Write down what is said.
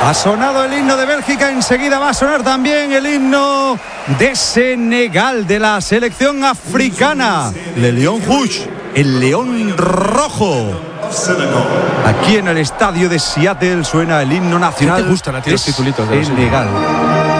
Ha sonado el himno de Bélgica, enseguida va a sonar también el himno de Senegal, de la selección africana. Le Lion Rouge, el león rojo. Aquí en el estadio de Seattle suena el himno nacional. ¿Qué te gustan a ti los titulitos de Senegal?